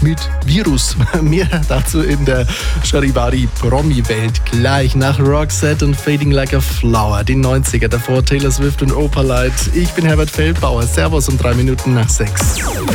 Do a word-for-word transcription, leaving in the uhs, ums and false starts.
mit Virus. Mehr dazu in der Charivari Promi-Welt gleich nach Roxette und Fading Like a Flower. Die neunziger, davor Taylor Swift und Opalite. Ich bin Herbert Feldbauer. Servus um drei Minuten nach sechs.